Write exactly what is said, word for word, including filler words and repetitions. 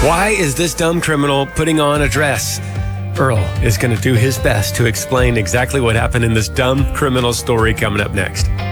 Why is this dumb criminal putting on a dress? Earl is going to do his best to explain exactly what happened in this dumb criminal story coming up next.